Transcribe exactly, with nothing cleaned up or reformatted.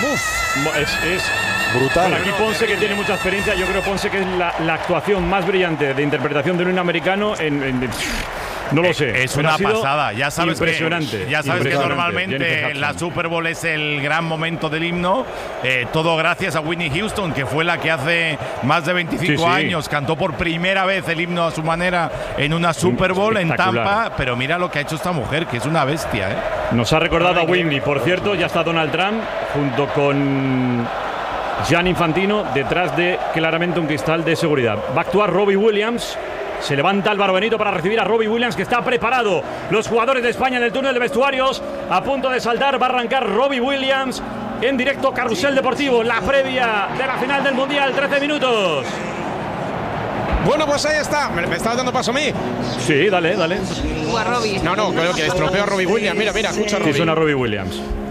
Uf, es, es brutal. Bueno, aquí Ponce, que tiene mucha experiencia, yo creo Ponce que es la, la actuación más brillante de interpretación de un americano en, en no lo sé. Es una pasada. Ya sabes impresionante. Que, ya sabes que normalmente Jennifer la Super Bowl es el gran momento del himno. Eh, todo gracias a Whitney Houston, que fue la que hace más de veinticinco sí, sí. años cantó por primera vez el himno a su manera en una Super Bowl en Tampa. Pero mira lo que ha hecho esta mujer, que es una bestia, ¿eh? Nos ha recordado a Whitney. Por cierto, ya está Donald Trump junto con Gianni Infantino detrás de claramente un cristal de seguridad. Va a actuar Robbie Williams. Se levanta Álvaro Benito para recibir a Robbie Williams, que está preparado. Los jugadores de España en el túnel de vestuarios a punto de saltar. Va a arrancar Robbie Williams en directo Carrusel Deportivo, la previa de la final del Mundial. trece minutos. Bueno, pues ahí está. ¿Me, me estás dando paso a mí? Sí, dale, dale. O a Robbie. No, no, creo que estropeó a Robbie Williams. Mira, mira, escucha a Robbie. Sí, suena Robbie Williams.